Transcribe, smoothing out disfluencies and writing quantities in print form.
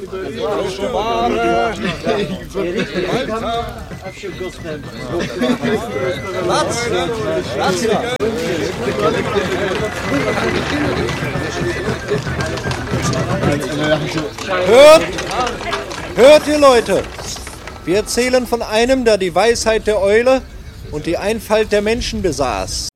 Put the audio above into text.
Hört ihr Leute, wir erzählen von einem, der die Weisheit der Eule und die Einfalt der Menschen besaß.